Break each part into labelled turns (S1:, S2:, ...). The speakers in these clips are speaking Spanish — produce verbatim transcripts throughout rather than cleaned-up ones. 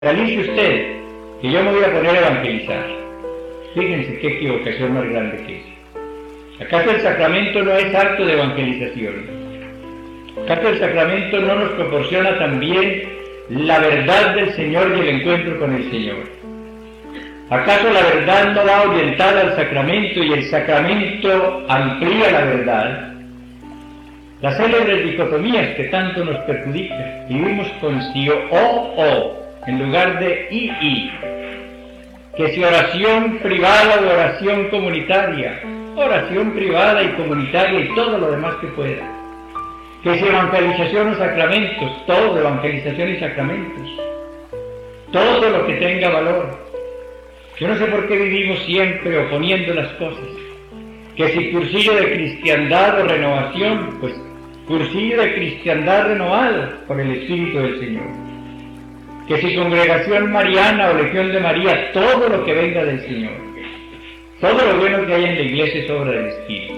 S1: Realice usted que yo me voy a poner a evangelizar. Fíjense qué equivocación más grande que es. ¿Acaso el sacramento no es acto de evangelización? ¿Acaso el sacramento no nos proporciona también la verdad del Señor y el encuentro con el Señor? ¿Acaso la verdad no va orientada al sacramento y el sacramento amplía la verdad? Las célebres dicotomías que tanto nos perjudican, vivimos con si o o en lugar de i i, que si oración privada o oración comunitaria, oración privada y comunitaria y todo lo demás que pueda, que si evangelización o sacramentos, todo evangelización y sacramentos, todo lo que tenga valor. Yo no sé por qué vivimos siempre oponiendo las cosas, que si cursillo de cristiandad o renovación, pues cursillo de cristiandad renovado por el Espíritu del Señor. Que si congregación mariana o legión de María, todo lo que venga del Señor, todo lo bueno que hay en la iglesia es obra del Espíritu.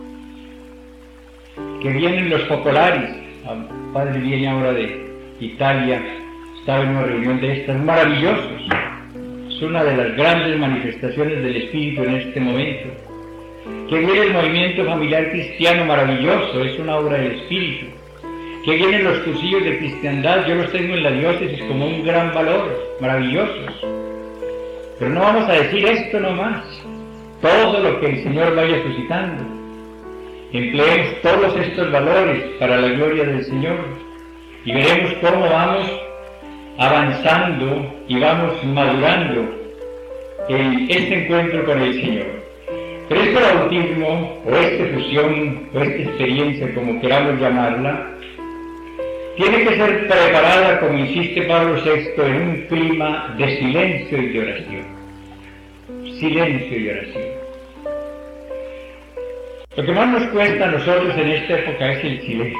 S1: Que vienen los focolares, el padre viene ahora de Italia, estaba en una reunión de estas, maravillosos, es una de las grandes manifestaciones del Espíritu en este momento. Que viene el movimiento familiar cristiano, maravilloso, es una obra del Espíritu. Que vienen los cursillos de cristiandad, yo los tengo en la diócesis como un gran valor, maravillosos. Pero no vamos a decir esto nomás, todo lo que el Señor vaya suscitando. Empleemos todos estos valores para la gloria del Señor y veremos cómo vamos avanzando y vamos madurando en este encuentro con el Señor. Pero este bautismo, o esta fusión, o esta experiencia, como queramos llamarla, tiene que ser preparada, como insiste Pablo sexto, en un clima de silencio y de oración. Silencio y oración. Lo que más nos cuesta a nosotros en esta época es el silencio.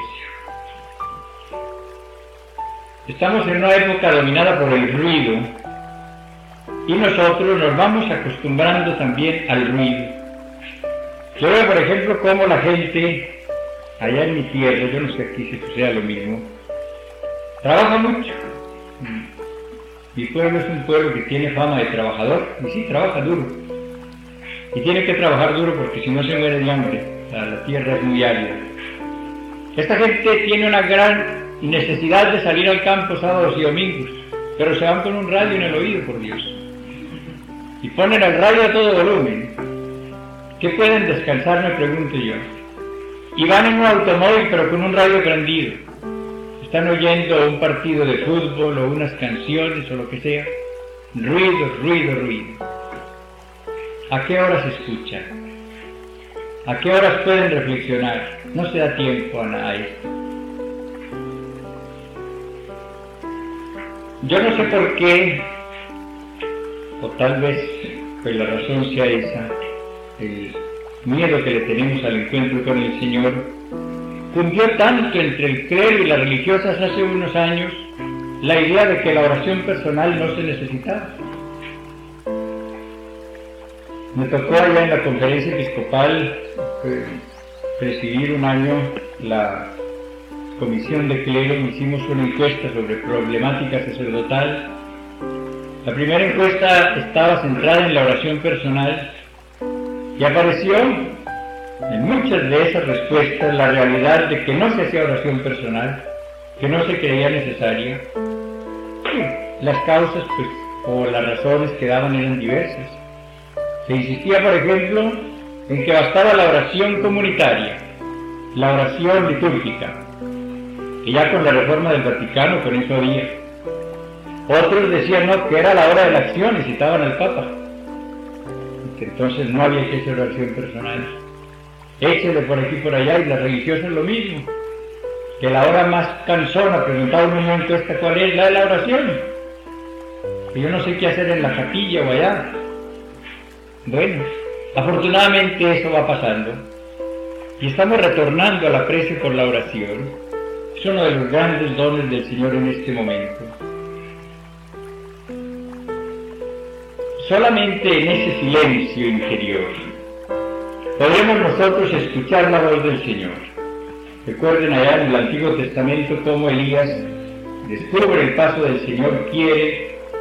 S1: Estamos en una época dominada por el ruido y nosotros nos vamos acostumbrando también al ruido. Yo veo, por ejemplo, cómo la gente allá en mi tierra, yo no sé aquí si suceda lo mismo, trabaja mucho. Mi pueblo es un pueblo que tiene fama de trabajador, y sí, trabaja duro. Y tiene que trabajar duro porque si no se muere de hambre, la tierra es muy árida. Esta gente tiene una gran necesidad de salir al campo sábados y domingos, pero se van con un radio en el oído, por Dios. Y ponen el radio a todo volumen. ¿Qué pueden descansar? Me pregunto yo. Y van en un automóvil, pero con un radio prendido. Están oyendo un partido de fútbol o unas canciones o lo que sea. Ruido, ruido, ruido. ¿A qué horas escuchan? ¿A qué horas pueden reflexionar? No se da tiempo a nada esto. Yo no sé por qué, o tal vez pues la razón sea esa, el miedo que le tenemos al encuentro con el Señor, cundió tanto entre el clero y las religiosas hace unos años la idea de que la oración personal no se necesitaba. Me tocó allá en la conferencia episcopal eh, presidir un año la comisión de clero, hicimos una encuesta sobre problemática sacerdotal. La primera encuesta estaba centrada en la oración personal y apareció en muchas de esas respuestas la realidad de que no se hacía oración personal, que no se creía necesaria. Las causas, pues, o las razones que daban eran diversas. Se insistía, por ejemplo, en que bastaba la oración comunitaria, la oración litúrgica, que ya con la reforma del Vaticano con eso había. Otros decían no, que era la hora de la acción y citaban al Papa, y que entonces no había que hacer oración personal. Échele por aquí y por allá, y las religiosas lo mismo, que la hora más cansona, preguntaba un momento esta cuál es, la de la oración, que yo no sé qué hacer en la capilla o allá. Bueno, afortunadamente eso va pasando y estamos retornando al aprecio por la oración. Es uno de los grandes dones del Señor en este momento. Solamente en ese silencio interior podemos nosotros escuchar la voz del Señor. Recuerden allá en el Antiguo Testamento cómo Elías descubre el paso del Señor, quiere